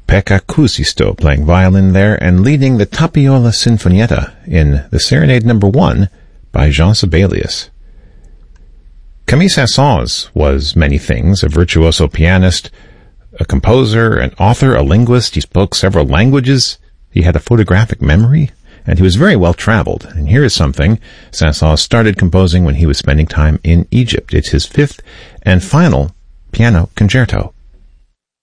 Pekka Kuusisto playing violin there and leading the Tapiola Sinfonietta in the Serenade No. 1 by Jean Sibelius. Camille Saint-Saëns was many things: a virtuoso pianist, a composer, an author, a linguist. He spoke several languages. He had a photographic memory, and he was very well traveled. And here is something Saint-Saëns started composing when he was spending time in Egypt. It's his fifth and final piano concerto.